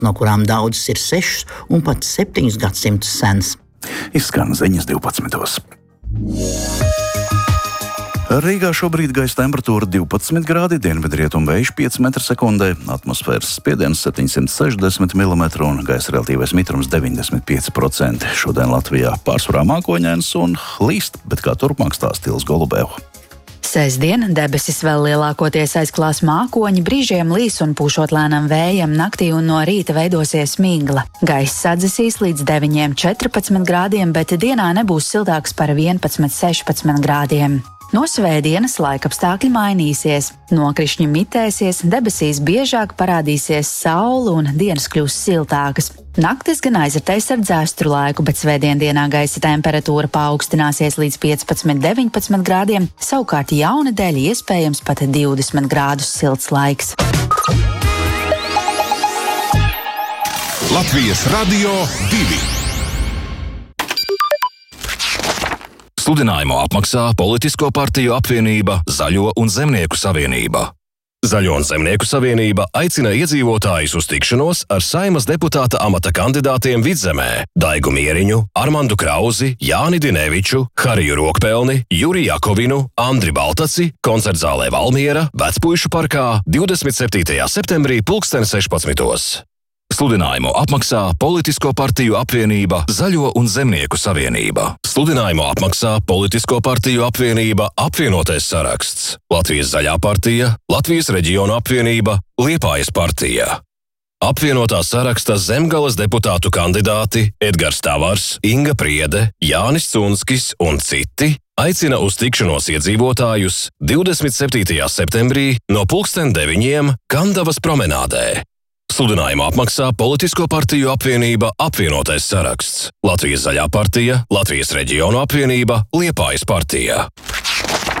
no kurām daudzas ir 6 un pat 7 gadsimtus senas. Izskan ziņas 12. Rīgā šobrīd gaisa temperatūra 12 grādi, dienvidrietumu vējš 5 m/sekundē, atmosfēras spiediens 760 mm un gaisa relatīvais mitrums 95%. Šodien Latvijā pārsvarā mākoņains un līst, bet kā turpmāk stāsta Ilze Golubeva. Sestdien debesis vēl lielākoties aizklās mākoņi, brīžiem līs un pūšot lēnam vējam, naktī un no rīta veidosies migla. Gaiss atdzesīs līdz 9–14 grādiem, bet dienā nebūs siltāks par 11–16 grādiem. No svētdienas laikapstākļi mainīsies. Nokrišņi mitēsies, debesīs biežāk parādīsies saule un dienas kļūs siltākas. Naktis gan aizritēs ar dzēstru laiku, bet svētdiendienā gaisa temperatūra paaugstināsies līdz 15–19 grādiem, savukārt jaunedēļ iespējams pat 20 grādus silts laiks. Latvijas Radio 2. Sludinājumu apmaksā Politisko partiju apvienība Zaļo un Zemnieku savienība. Zaļo un Zemnieku savienība aicina iedzīvotājus uz tikšanos ar Saeimas deputāta amata kandidātiem Vidzemē Daigu Mieriņu, Armandu Krauzi, Jāni Dineviču, Hariju Rokpelni, Juriju Jakovinu, Andri Baltaci, koncertzālē Valmiera, Vecpuišu parkā 27. septembrī 16:00. Sludinājumu apmaksā Politisko partiju apvienība Zaļo un Zemnieku savienība. Sludinājumu apmaksā Politisko partiju apvienība Apvienotais saraksts, Latvijas Zaļā partija, Latvijas reģionu apvienība, Liepājas partija. Apvienotā saraksta Zemgales deputātu kandidāti Edgars Tavars, Inga Priede, Jānis Cunskis un citi aicina uz tikšanos iedzīvotājus 27. septembrī no 9:00 Kandavas promenādē. Sludinājumu apmaksā Politisko partiju apvienība Apvienotais saraksts, Latvijas Zaļā partija, Latvijas reģionu apvienība, Liepājas partija.